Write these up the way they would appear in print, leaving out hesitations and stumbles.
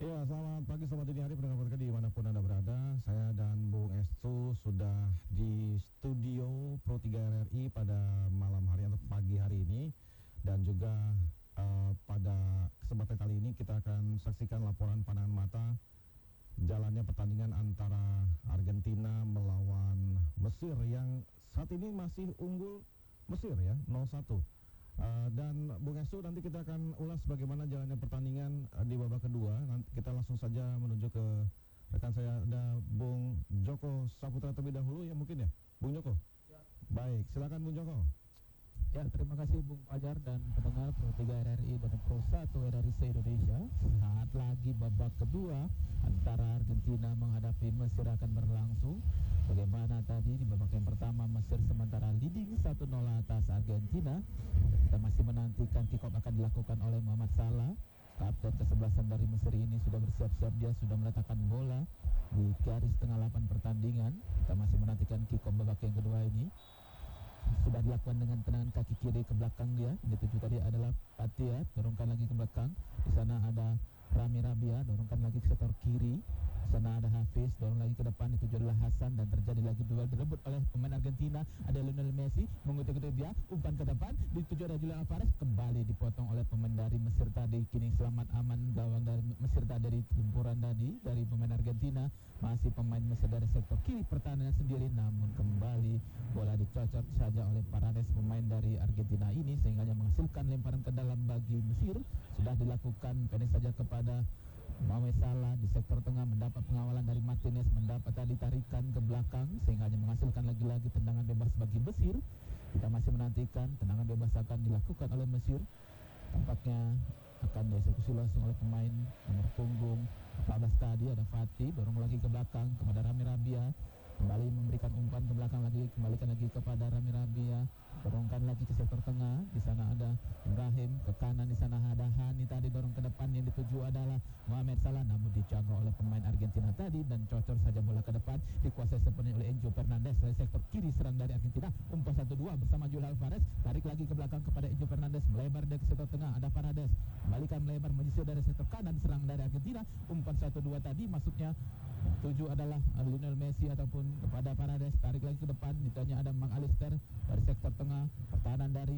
Ya, selamat pagi, selamat dini hari pendengar podcast dimanapun Anda berada. Saya dan Bung Estu sudah di studio Pro 3 RRI pada malam hari atau pagi hari ini. Dan juga pada kesempatan kali ini kita akan saksikan laporan pandangan mata jalannya pertandingan antara Argentina melawan Mesir yang saat ini masih unggul Mesir ya, 0-1. Dan Bung Esu, nanti kita akan ulas bagaimana jalannya pertandingan di babak kedua. Nanti kita langsung saja menuju ke rekan saya, ada Bung Joko Saputra terlebih dahulu ya mungkin ya, Bung Joko. Ya. Baik, silakan Bung Joko. Ya, terima kasih Bung Fajar dan pendengar Pro 3 RRI dan Pro 1 RRI se-Indonesia. Saat lagi babak kedua antara Argentina menghadapi Mesir akan berlangsung. Bagaimana tadi di babak yang pertama Mesir sementara leading 1-0 atas Argentina. Kita masih menantikan kick off akan dilakukan oleh Muhammad Salah. Kapten kesebelasan dari Mesir ini sudah bersiap-siap, dia sudah meletakkan bola di garis tengah lapan pertandingan. Kita masih menantikan kick off babak yang kedua ini. Sudah dilakukan dengan tendangan kaki kiri ke belakang dia. Yang dituju tadi adalah Patia, dorongkan lagi ke belakang. Di sana ada Rami Rabia, dorongkan lagi ke sektor kiri. Di sana ada Hafiz, dorong lagi ke depan. Dituju adalah Hasan dan terjadi lagi duel direbut oleh pemain Argentina. Ada Lionel Messi mengikuti dia, umpan ke depan. Dituju ada Julian Alvarez, kembali dipotong oleh pemain dari Mesir tadi. Kini selamat aman gawang dari Mesir tadi dari gempuran tadi dari pemain Argentina. Masih pemain Mesir dari sektor kiri pertahanan sendiri, namun kembali bola dicocok saja oleh Paredes pemain dari Argentina ini sehingga menghasilkan lemparan ke dalam bagi Mesir. Sudah dilakukan pendek saja kepada Mohamed Salah di sektor tengah, mendapat pengawalan dari Martinez, mendapat tadi tarikan ke belakang sehingga menghasilkan lagi-lagi tendangan bebas bagi Mesir. Kita masih menantikan tendangan bebas akan dilakukan oleh Mesir. Tampaknya akan dieksekusi langsung oleh pemain nomor punggung 14 tadi, ada Fatih, dorong lagi ke belakang kepada Rami Rabia, kembali memberikan umpan ke belakang lagi, kembalikan lagi kepada Rami Rabia, dorongkan lagi ke sektor tengah. Di sana ada Ibrahim, ke kanan di sana ada Hani tadi, dorong ke depan. Yang dituju adalah Mohamed Salah, namun dijaga oleh pemain Argentina tadi dan cocor saja bola ke depan, dikuasai sepenuhnya oleh Enzo Fernandez dari sektor kiri serang dari Argentina. Umpan 1-2 bersama Julian Alvarez, tarik lagi ke belakang kepada Enzo Fernandez, melebar dari sektor tengah, ada Paredes, kembalikan melebar menyisir dari sektor kanan serang dari Argentina. Umpan 1-2 tadi maksudnya tuju adalah Lionel Messi ataupun kepada Paredes, tarik lagi ke depan. Ditanya ada Mang Alister dari sektor tengah pertahanan dari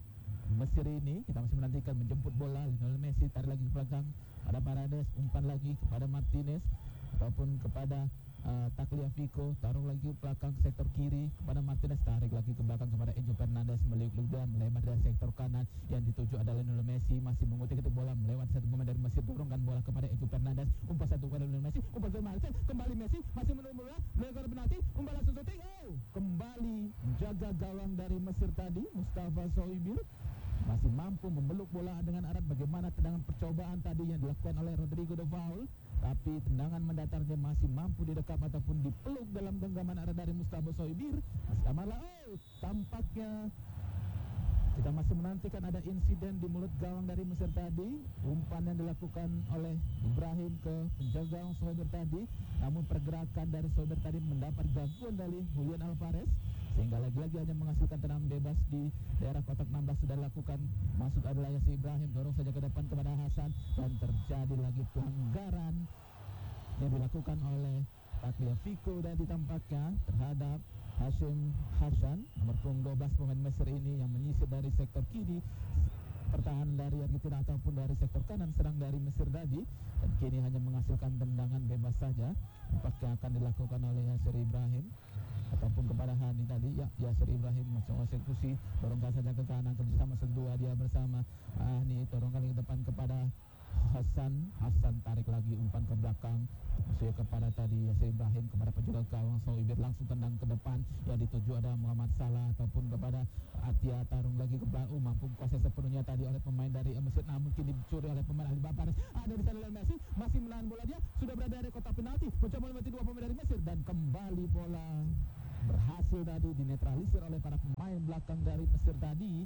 Mesir ini. Kita masih menantikan menjemput bola. Lionel Messi tarik lagi ke belakang, ada Paredes, umpan lagi kepada Martinez ataupun kepada Tagliafico, taruh lagi ke belakang ke sektor kiri kepada Martinez, tarik lagi ke belakang kepada Enzo Fernandez, meliuk-liuk dan melebar dari sektor kanan. Yang dituju adalah Lionel Messi, masih mengutik-utik bola melewati satu pemain dari Mesir, dorongkan bola kepada Enzo Fernandez, umpan satu kepada Lionel Messi, umpan ke Martinez, kembali Messi masih menunggu bola, melakukan penalti, umpan langsung syuting. Kembali menjaga gawang dari Mesir tadi, Mustafa Sohibir masih mampu memeluk bola dengan erat. Bagaimana tendangan percobaan tadi yang dilakukan oleh Rodrigo de Paul, tapi tendangan mendatarnya masih mampu didekap ataupun dipeluk dalam genggaman erat dari Mustafa Sohibir. Tampaknya kita masih menantikan ada insiden di mulut gawang dari Mesir tadi. Umpan yang dilakukan oleh Ibrahim ke penjaga gawang Sohibir tadi, namun pergerakan dari Sohibir tadi mendapat gangguan dari Julian Alvarez sehingga lagi-lagi hanya menghasilkan tendangan bebas di daerah kotak 16. Sudah dilakukan, maksud adalah Yasir Ibrahim, dorong saja ke depan kepada Hasan dan terjadi lagi pelanggaran yang dilakukan oleh Tagliafico dan ditampaknya terhadap Hashim Hasan, nomor punggung 12 pemain Mesir ini yang menyisir dari sektor kiri pertahanan dari Argentina ataupun dari sektor kanan serang dari Mesir tadi, dan kini hanya menghasilkan tendangan bebas saja. Nampaknya akan dilakukan oleh Yasir Ibrahim ataupun kepada Hani tadi. Ya, Yasir Ibrahim langsung eksekusi, dorongkan saja ke kanan kerjasama kedua dia bersama Hani, dorongkan ke depan kepada Hasan tarik lagi umpan ke belakang maksudnya kepada tadi Yasir Ibrahim, kepada penjaga gawang Sohibir, langsung tendang ke depan. Yang dituju ada Muhammad Salah ataupun kepada Atia, tarung lagi ke belakang, mampu kuasai sepenuhnya tadi oleh pemain dari Mesir, namun kini dicuri oleh pemain Ali Bapares. Ada di sana Lionel Messi masih menahan bola, dia sudah berada di kotak penalti, mencoba melewati dua pemain dari Mesir dan kembali bola berhasil tadi dinetralisir oleh para pemain belakang dari Mesir tadi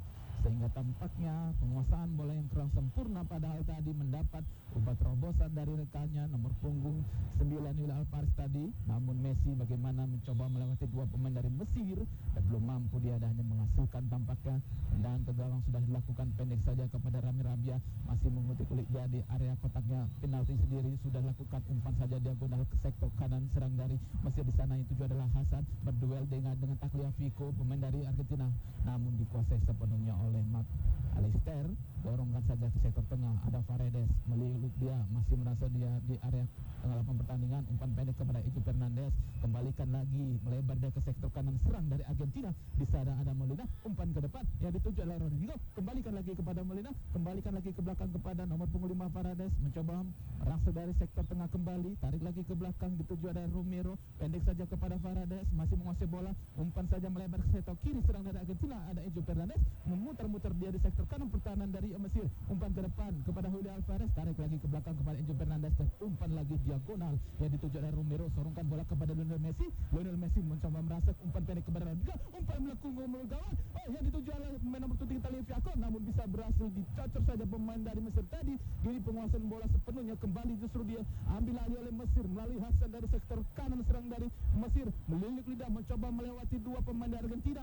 sehingga tampaknya penguasaan bola yang kurang sempurna padahal tadi mendapat umpan terobosan dari rekannya nomor punggung 9 Will Alvarez tadi. Namun Messi bagaimana mencoba melewati dua pemain dari Mesir dan belum mampu, dia hanya menghasilkan tampaknya tendangan ke gawang sudah dilakukan pendek saja kepada Rami Rabia, masih mengutik-ulik dia di area kotaknya penalti sendiri, sudah lakukan umpan saja diagonal ke sektor kanan serang dari Mesir. Di sana itu adalah Hasan berduel dengan Tagliafico pemain dari Argentina, namun dikuasai sepenuhnya oleh Mark Alister. Dorongkan saja ke sektor tengah, ada Paredes meliuk dia, masih merasa dia di area tengah lapangan pertandingan. Umpan pendek kepada Ejo Fernandez, kembalikan lagi melebar dia ke sektor kanan serang dari Argentina. Di sana ada Molina, umpan ke depan yang dituju oleh Rodrigo, kembalikan lagi kepada Molina, kembalikan lagi ke belakang kepada nomor punggung 5 Paredes, mencoba merangsek dari sektor tengah kembali, tarik lagi ke belakang dituju ada Romero, pendek saja kepada Paredes, masih menguasai bola, umpan saja melebar ke sektor kiri serang dari Argentina. Ada Ejo Fernandez memutar-mutar dia di sektor kanan pertahanan dari Mesir, umpan ke depan kepada Julian Alvarez, tarik lagi ke belakang kepada Ejo Fernandez dan umpan lagi diagonal yang dituju oleh Romero, sorongkan bola kepada Lionel Messi. Lionel Messi mencoba merangsek, umpan pendek kepada Rodrigo, umpan melengkung gawang yang dituju oleh pemain nomor 7 Tagliafico, namun bisa berhasil dicocor saja pemain dari Mesir tadi. Kini penguasaan bola sepenuhnya kembali justru dia ambil alih oleh Mesir melalui Hasan dari sektor kanan serang dari Mesir, melilik lidah mencoba melewati dua pemain dari Argentina.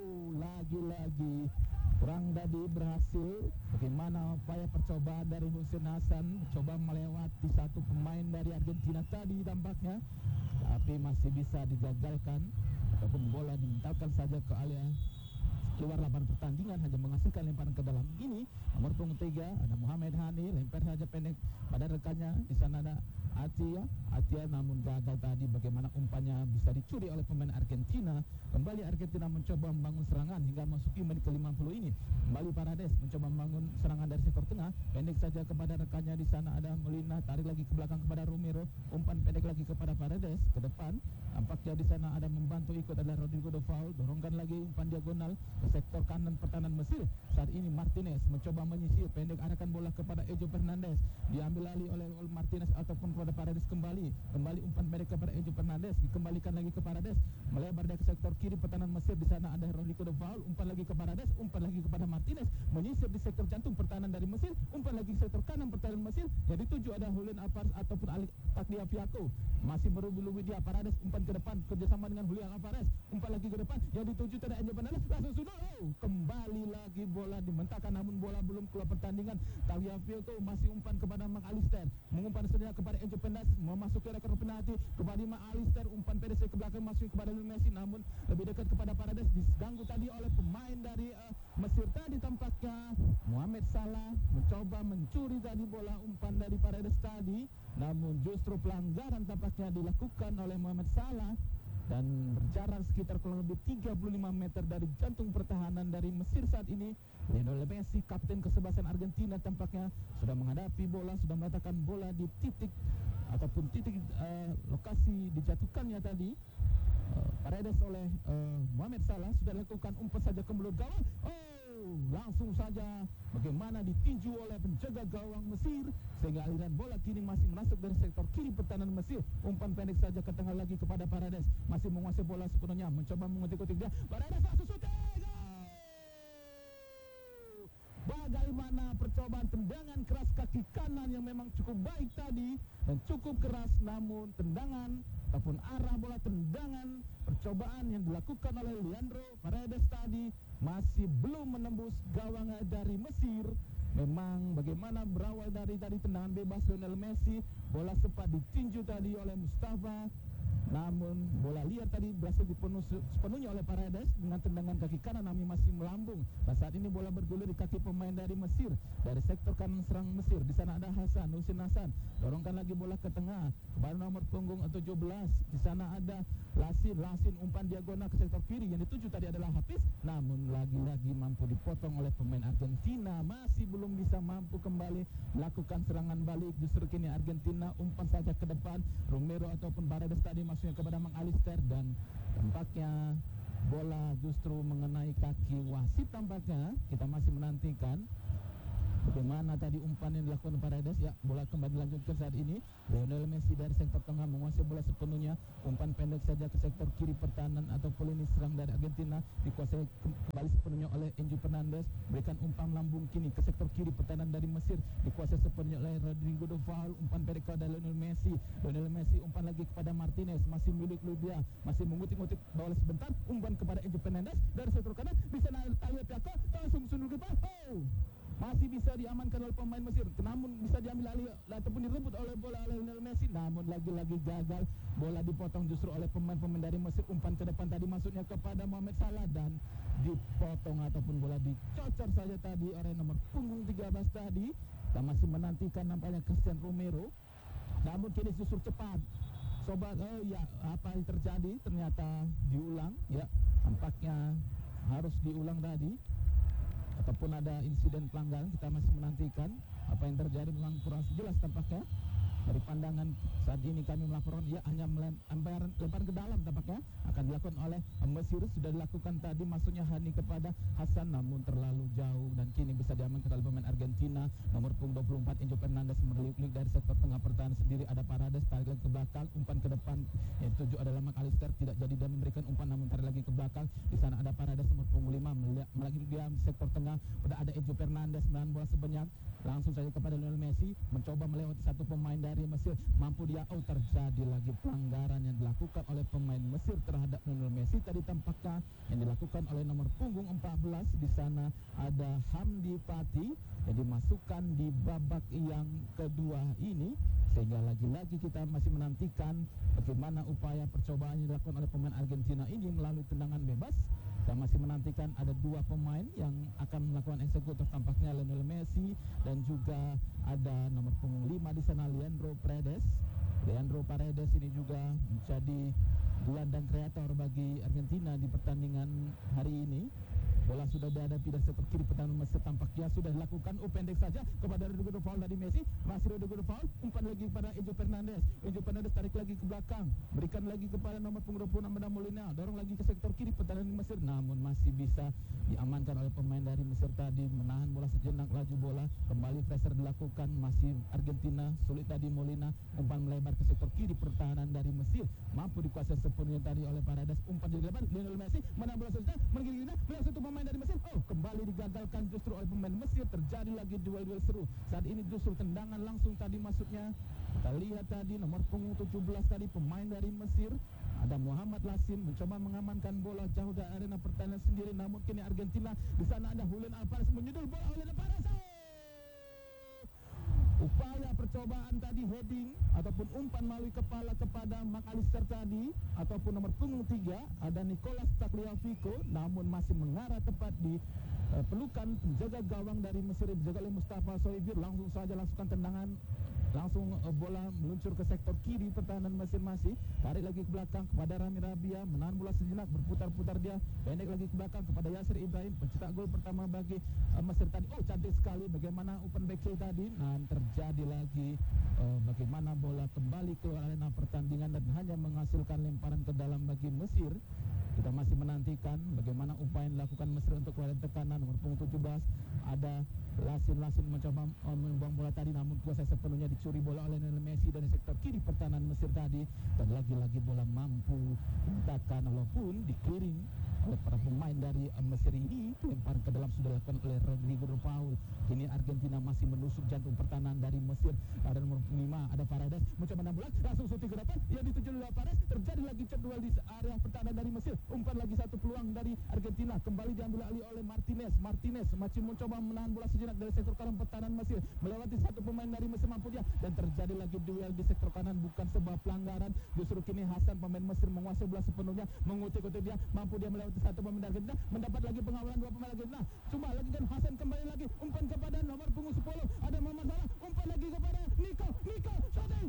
Lagi-lagi kurang tadi berhasil. Bagaimana upaya percobaan dari Hussein Hasan coba melewati satu pemain dari Argentina tadi tampaknya, tapi masih bisa digagalkan ataupun bola dimentalkan saja ke area keluar lapangan pertandingan, hanya menghasilkan lemparan ke dalam. Ini nomor punggung 3 ada Muhammad Hani, lempar saja pendek pada rekannya. Di sana ada Atia namun gagal tadi. Bagaimana umpannya bisa dicuri oleh pemain Argentina. Kembali Argentina mencoba membangun serangan hingga masuki menit ke-50 ini. Kembali Paredes mencoba membangun serangan dari sektor tengah, pendek saja kepada rekannya. Di sana ada Molina, tarik lagi ke belakang kepada Romero, umpan pendek lagi kepada Paredes ke depan. Tampaknya di sana ada membantu ikut adalah Rodrigo de Paul, dorongkan lagi umpan diagonal ke sektor kanan pertahanan Mesir. Saat ini Martinez mencoba menyisir, pendek arahkan bola kepada Ejo Fernandez, diambil alih oleh Martinez ataupun kepada Paredes. Kembali umpan pendek kepada Ejo Fernandez, dikembalikan lagi ke Paredes, melebar dia ke sektor kiri pertahanan Mesir. Di sana ada Rodrigo de Paul, umpan lagi ke Paredes, umpan lagi kepada Martinez, menyisir di sektor jantung pertahanan dari Mesir, umpan lagi ke sektor kanan pertahanan Mesir. Yang dituju ada Julian Alvarez ataupun Tagliafico, masih berubah-ubah dia. Paredes umpan ke depan kerjasama dengan Julian Alvarez, umpan lagi ke depan yang dituju pada Ejo Fernandez, langsung sudah kembali lagi bola dimentakkan, namun bola belum keluar pertandingan. Tagliafico masih umpan kepada Mark Alister, mengumpan saja kepada Ejo Fernandez, memasuki area kotak penalti kepada Mark Alister, umpan pendek ke belakang masuk kepada Lionel Messi, namun lebih dekat kepada Paredes, diganggu tadi oleh pemain dari Mesir tadi. Tampaknya Mohamed Salah mencoba mencuri tadi bola umpan dari Paredes tadi, namun justru pelanggaran tampaknya dilakukan oleh Mohamed Salah dan berjarak sekitar kurang lebih 35 meter dari jantung pertahanan dari Mesir. Saat ini Lionel Messi, kapten kesebelasan Argentina, tampaknya sudah menghadapi bola, sudah meletakkan bola di titik ataupun titik lokasi dijatuhkannya tadi Paredes oleh Mohamed Salah. Sudah lakukan umpan saja ke mulut gawang, langsung saja bagaimana ditinju oleh penjaga gawang Mesir, sehingga aliran bola kini masih masuk dari sektor kiri pertahanan Mesir. Umpan pendek saja ke tengah lagi kepada Paredes, masih menguasai bola sepenuhnya, mencoba mengutik-utik dia. Paredes langsung syuting. Bagaimana percobaan tendangan keras kaki kanan yang memang cukup baik tadi dan cukup keras, namun tendangan ataupun arah bola tendangan percobaan yang dilakukan oleh Leandro Paredes tadi masih belum menembus gawang dari Mesir. Memang bagaimana berawal dari tadi tendangan bebas Lionel Messi, bola sempat ditinju tadi oleh Mustafa, namun bola liar tadi berhasil sepenuhnya oleh Paredes dengan tendangan kaki kanan, namun masih melambung. Dan saat ini bola bergulir di kaki pemain dari Mesir, dari sektor kanan serang Mesir. Di sana ada Hussein Hasan, dorongkan lagi bola ke tengah kepada nomor punggung 17. Di sana ada Lasin, umpan diagonal ke sektor kiri, yang dituju tadi adalah Hafiz, namun lagi-lagi mampu dipotong oleh pemain Argentina. Masih belum bisa mampu kembali melakukan serangan balik. Justru kini Argentina umpan saja ke depan. Romero ataupun Paredes tadi masuknya kepada Mang Alister, dan tampaknya bola justru mengenai kaki wasit. Tampaknya kita masih menantikan Bagaimana tadi umpan yang dilakukan Paredes, ya bola kembali dilanjutkan saat ini. Lionel Messi dari sektor tengah menguasai bola sepenuhnya. Umpan pendek saja ke sektor kiri pertahanan ataupun lini serang dari Argentina, dikuasai kembali sepenuhnya oleh Enzo Fernandez. Berikan umpan lambung kini ke sektor kiri pertahanan dari Mesir, dikuasai sepenuhnya oleh Rodrigo de Paul. Umpan pendek kepada Lionel Messi. Lionel Messi umpan lagi kepada Martinez, masih milik Ludia, masih mengutik-ngutik bola sebentar. Umpan kepada Enzo Fernandez dari sektor kanan, bisa Talia Piako langsung sundul ke bawah. Masih bisa diamankan oleh pemain Mesir, namun bisa diambil alih ataupun direbut oleh bola oleh Lionel Messi, namun lagi-lagi gagal. Bola dipotong justru oleh pemain-pemain dari Mesir. Umpan ke depan tadi masuknya kepada Mohamed Salah dan dipotong ataupun bola dicocor saja tadi oleh nomor punggung 13 tadi. Kita masih menantikan nampaknya Christian Romero, namun kini justru cepat. Sobat, apa yang terjadi? Ternyata diulang, ya. Tampaknya harus diulang tadi, ataupun ada insiden pelanggaran. Kita masih menantikan apa yang terjadi, memang kurang jelas tampaknya. Dari pandangan saat ini kami melaporkan, ya hanya lemparan ke dalam tampaknya akan dilakukan oleh Mesir. Sudah dilakukan tadi, masuknya Hani kepada Hasan, namun terlalu jauh dan kini bisa diamankan oleh pemain Argentina. Nomor punggung 24 Enzo Fernandez meliuk-liuk dari sektor tengah pertahanan sendiri. Ada Paredes tarik lagi ke belakang, umpan ke depan yang dituju adalah McAllister, tidak jadi dan memberikan umpan namun tarik lagi ke belakang. Di sana ada Paredes nomor punggung 5 melagi dia sektor tengah. Sudah ada Enzo Fernandez menahan bola sebanyak, langsung saja kepada Lionel Messi, mencoba melewati satu pemain dari Mesir. Mampu dia, terjadi lagi pelanggaran yang dilakukan oleh pemain Mesir terhadap Lionel Messi tadi tampaknya, yang dilakukan oleh nomor punggung 14. Di sana ada Hamdi Pati yang dimasukkan di babak yang kedua ini, sehingga lagi-lagi kita masih menantikan bagaimana upaya percobaan yang dilakukan oleh pemain Argentina ini melalui tendangan bebas. Kita masih menantikan ada dua pemain yang akan melakukan eksekutor, tampaknya Lionel Messi dan juga ada nomor punggung 5 di sana Leandro Paredes ini juga menjadi gelandang kreator bagi Argentina di pertandingan hari ini. Bola sudah dihadapi dari sektor kiri pertahanan Mesir, tampaknya sudah dilakukan pendek saja kepada Rodrigo de Paul dari Messi. Masih Rodrigo de Paul, umpan lagi kepada Enzo Fernandez tarik lagi ke belakang, berikan lagi kepada nomor punggung 26 Mada Molina, dorong lagi ke sektor kiri pertahanan Mesir, namun masih bisa diamankan oleh pemain dari Mesir tadi. Menahan bola sejenak, laju bola kembali pressure dilakukan, masih Argentina sulit tadi. Molina umpan melebar ke sektor kiri pertahanan dari Mesir, mampu dikuasai sepenuhnya tadi oleh Paredes. Umpan jadi lebar, Lionel Messi menahan bola sejenak, menggigit melihat satu pemain dari Mesir, kembali digagalkan justru oleh pemain Mesir. Terjadi lagi duel-duel seru saat ini, justru tendangan langsung tadi masuknya. Kita lihat tadi nomor punggung 17 tadi pemain dari Mesir, ada Muhammad Lasim, mencoba mengamankan bola jauh dari arena pertahanan sendiri, namun kini Argentina. Di sana ada Julian Alvarez menyundul bola. Julian Alvarez, upaya percobaan tadi heading ataupun umpan melalui kepala kepada McAllister tadi, ataupun nomor punggung 3 ada Nicolas Tagliafico, namun masih mengarah tepat di pelukan penjaga gawang dari Mesir dijaga oleh Mustafa Sohibir. Langsung saja langsungkan tendangan, langsung bola meluncur ke sektor kiri pertahanan Mesir. Masih tarik lagi ke belakang kepada Rami Rabia, menahan bola sejenak, berputar-putar dia, pendek lagi ke belakang kepada Yasir Ibrahim, pencetak gol pertama bagi Mesir tadi. Cantik sekali bagaimana open back kill tadi. Nah, terjadi lagi bagaimana bola kembali ke arena pertandingan dan hanya menghasilkan lemparan ke dalam bagi Mesir. Kita masih menantikan bagaimana upaya yang dilakukan Mesir untuk keluar tekanan. Nomor punggung 17 ada Lasin mencoba membuang bola tadi, namun kuasa sepenuhnya dicuri bola oleh Lionel Messi dari sektor kiri pertahanan Mesir tadi, dan lagi-lagi bola mampu ditekan walaupun dikiring oleh para pemain dari Mesir ini. Lempar ke dalam sudah dilakukan oleh Rodrigo de Paul. Kini Argentina masih menusuk jantung pertahanan dari Mesir. Ada nomor 5 ada Paredes mencoba menang bola, langsung shooting ke depan yang dituju oleh Paredes. Terjadi lagi duel di area pertahanan dari Mesir. Umpan lagi satu peluang dari Argentina, kembali diambil alih oleh Martinez masih mencoba menahan bola sejenak dari sektor kanan pertahanan Mesir, melewati satu pemain dari Mesir, mampu dia, dan terjadi lagi duel di sektor kanan, bukan sebuah pelanggaran. Justru kini Hasan pemain Mesir menguasai bola sepenuhnya, mengutik-utik dia, mampu dia melewati satu pemain dari Argentina, mendapat lagi pengawalan dua pemain Argentina. Cuma lagi kan Hasan kembali lagi, umpan kepada nomor punggung 10 ada Muhammad Salah, umpan lagi kepada Nico shooting,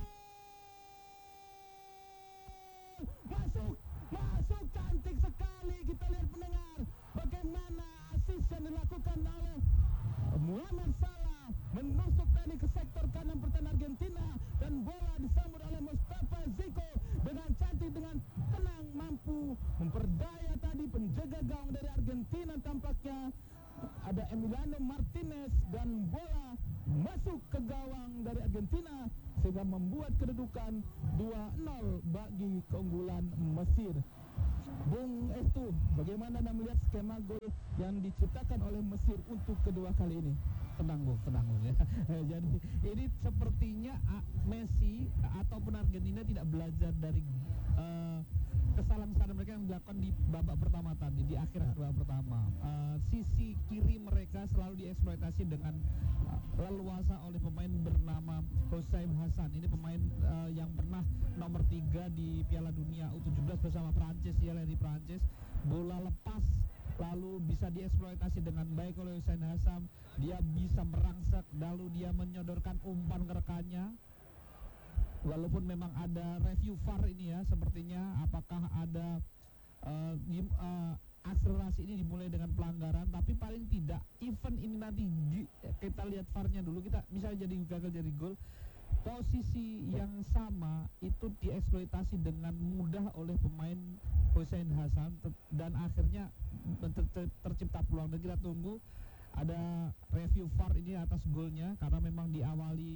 masuk cantik sekali. Kita lihat pendengar bagaimana asis yang dilakukan oleh Muhammad Salah, menusuk tadi ke sektor kanan pertahanan Argentina, dan bola disambut oleh Mustafa Ziko dengan cantik, dengan tenang, mampu memperdaya tadi penjaga gawang dari Argentina. Tampaknya ada Emiliano Martinez dan bola masuk ke gawang dari Argentina sehingga membuat kedudukan 2-0 bagi keunggulan Mesir. Bung Estu, bagaimana Anda melihat skema gol yang diciptakan oleh Mesir untuk kedua kali ini? Tenang Bung ya. Jadi ini sepertinya Messi ataupun Argentina tidak belajar dari kesalahan mereka yang dilakukan di babak pertama tadi, di akhir babak pertama. Sisi kiri mereka selalu dieksploitasi dengan leluasa oleh pemain bernama Hossein Hassan. Ini pemain yang pernah nomor 3 di Piala Dunia U17 bersama Prancis, dia dari Prancis. Bola lepas lalu bisa dieksploitasi dengan baik oleh Hossein Hassan. Dia bisa merangsek, lalu dia menyodorkan umpan ke rekannya. Walaupun memang ada review VAR ini ya, sepertinya apakah ada akselerasi ini dimulai dengan pelanggaran, tapi paling tidak event ini nanti kita lihat VAR-nya dulu, kita misalnya jadi gagal jadi gol, posisi yang sama itu dieksploitasi dengan mudah oleh pemain Hossein Hassan dan akhirnya tercipta peluang. Dan kita tunggu ada review VAR ini atas golnya karena memang diawali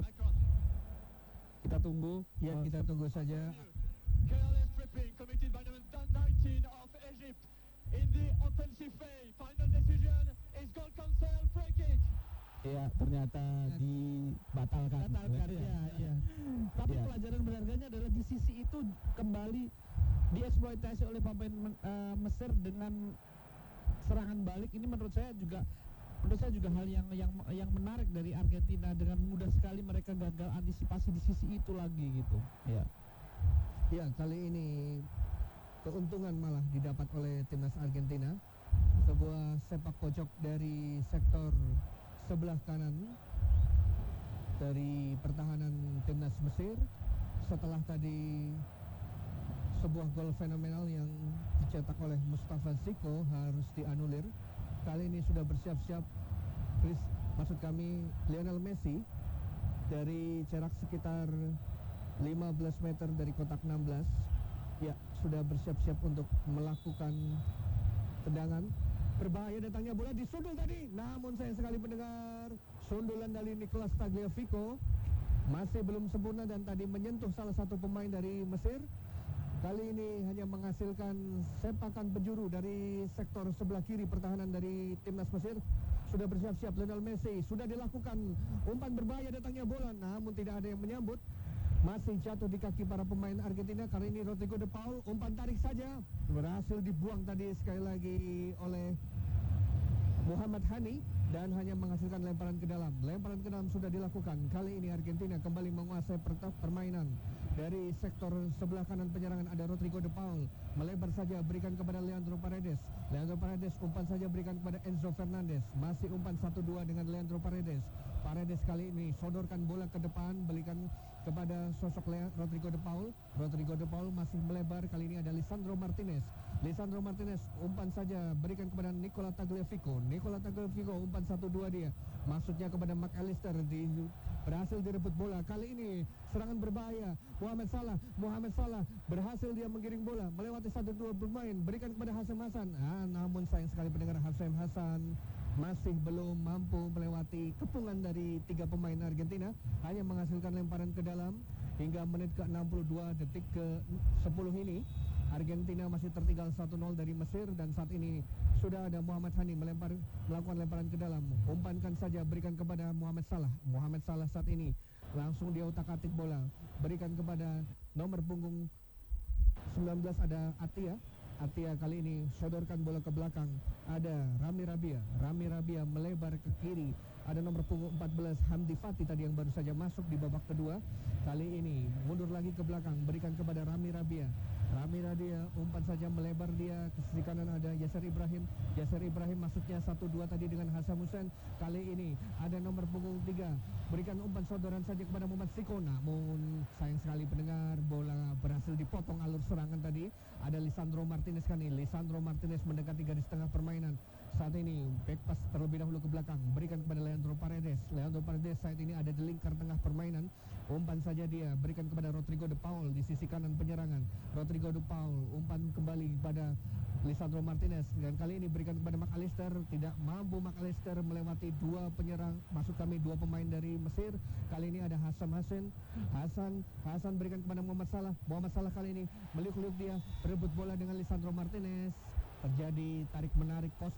kita tunggu ya, kita tunggu saja. Careless tripping committed by number 19 of Egypt in the offensive phase. Final decision is goal cancel, free kick. Ya, ternyata dibatalkan. Ya. Tapi Ya. pelajaran berharganya adalah di sisi itu kembali dieksploitasi oleh pemain Mesir dengan serangan balik. Ini menurut saya juga hal yang menarik dari Argentina. Dengan mudah sekali mereka gagal antisipasi di sisi itu lagi gitu. Ya, kali ini keuntungan malah didapat oleh timnas Argentina. Sebuah sepak pojok dari sektor sebelah kanan dari pertahanan timnas Mesir. Setelah tadi sebuah gol fenomenal yang dicetak oleh Mustafa Ziko harus dianulir. Kali ini sudah bersiap-siap Lionel Messi dari jarak sekitar 15 meter dari kotak 16. Ya, sudah bersiap-siap untuk melakukan tendangan. Berbahaya datangnya bola disundul tadi. Namun sayang sekali pendengar, sundulan dari Nicolas Tagliafico masih belum sempurna dan tadi menyentuh salah satu pemain dari Mesir. Kali ini hanya menghasilkan sepakan penjuru dari sektor sebelah kiri pertahanan dari timnas Mesir. Sudah bersiap-siap Lionel Messi, sudah dilakukan umpan berbahaya datangnya bola, namun tidak ada yang menyambut. Masih jatuh di kaki para pemain Argentina. Kali ini Rodrigo de Paul, umpan tarik saja, berhasil dibuang tadi sekali lagi oleh Muhammad Hani dan hanya menghasilkan lemparan ke dalam. Lemparan ke dalam sudah dilakukan. Kali ini Argentina kembali menguasai permainan. Dari sektor sebelah kanan penyerangan ada Rodrigo de Paul, melebar saja berikan kepada Leandro Paredes. Leandro Paredes umpan saja berikan kepada Enzo Fernandez. Masih umpan 1-2 dengan Leandro Paredes. Paredes kali ini sodorkan bola ke depan, berikan kepada sosok Rodrigo de Paul. Rodrigo de Paul masih melebar, kali ini ada Lisandro Martinez. Lisandro Martinez umpan saja berikan kepada Nicola Tagliafico. Nicola Tagliafico umpan 1-2 dia. Maksudnya kepada McAllister, berhasil direbut bola. Kali ini serangan berbahaya. Muhammad Salah berhasil dia menggiring bola melewati 1-2 pemain, berikan kepada Hashim Hassan. Namun sayang sekali pendengar, Hashim Hassan masih belum mampu melewati kepungan dari 3 pemain Argentina, hanya menghasilkan lemparan ke dalam. Hingga menit ke-62 detik ke-10 ini Argentina masih tertinggal 1-0 dari Mesir, dan saat ini sudah ada Muhammad Hani melakukan lemparan ke dalam. Umpankan saja berikan kepada Muhammad Salah. Muhammad Salah saat ini langsung dia utak-atik bola, berikan kepada nomor punggung 19 ada Atia kali ini sodorkan bola ke belakang. Ada Rami Rabia melebar ke kiri. Ada nomor punggung 14 Hamdi Fati tadi yang baru saja masuk di babak kedua. Kali ini mundur lagi ke belakang, berikan kepada Rami Rabia umpan saja melebar dia ke sisi kanan, ada Yasser Ibrahim masuknya 1-2 tadi dengan Hasan Hussein. Kali ini ada nomor punggung 3, berikan umpan sodoran saja kepada Muhammad Siko, namun sayang sekali pendengar, bola berhasil dipotong alur serangan tadi. Ada Lisandro Martinez mendekati garis tengah permainan. Saat ini back pass terlebih dahulu ke belakang, berikan kepada Leandro Paredes saat ini ada di lingkar tengah permainan. Umpan saja dia berikan kepada Rodrigo de Paul di sisi kanan penyerangan. Rodrigo de Paul umpan kembali kepada Lisandro Martinez, dan kali ini berikan kepada McAllister. Tidak mampu McAllister melewati dua penyerang, maksud kami dua pemain dari Mesir. Kali ini ada Hasan berikan kepada Muhammad Salah kali ini meliuk-liuk, dia berebut bola dengan Lisandro Martinez. Terjadi tarik menarik,